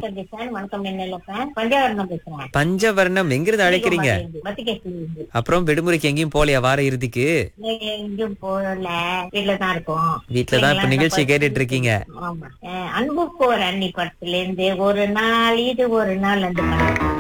சதீஷன், வணக்கம். என்ன பஞ்சவரணம் பேசுறேன். பஞ்சவர்ணம் எங்கிருந்து அழைக்கிறீங்க? பத்திகேஸ்வரி. அப்புறம் விடுமுறைக்கு எங்கேயும் போலையா வார இறுதிக்கு? எங்கேயும் போகல, வீட்டுலதான் இருக்கோம். வீட்டுலதான் இப்ப நிகழ்ச்சி கேட்டுட்டு இருக்கீங்க. ஆமா. அன்புக்கு ஒரு அன்னி படத்துல இருந்து ஒரு நாள் இது ஒரு நாள் அந்த படம்.